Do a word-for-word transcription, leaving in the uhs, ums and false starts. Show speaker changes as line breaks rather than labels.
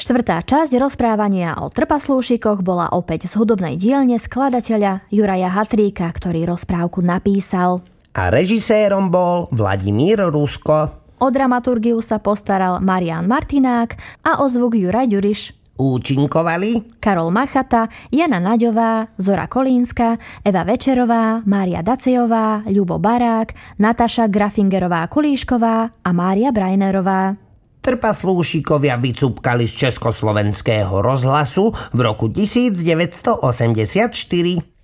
Štvrtá časť rozprávania o trpaslúšikoch bola opäť z hudobnej dielne skladateľa Juraja Hatríka, ktorý rozprávku napísal.
A režisérom bol Vladimír Rusko.
O dramaturgiu sa postaral Marián Martinák a o zvuk Juraj Ďuriš.
Účinkovali
Karol Machata, Jana Naďová, Zora Kolínska, Eva Večerová, Mária Dacejová, Ľubo Barák, Nataša Grafingerová-Kulíšková a Mária Brajnerová.
Trpaslúšikovia vycúpkali z Československého rozhlasu v roku devätnásť osemdesiatštyri.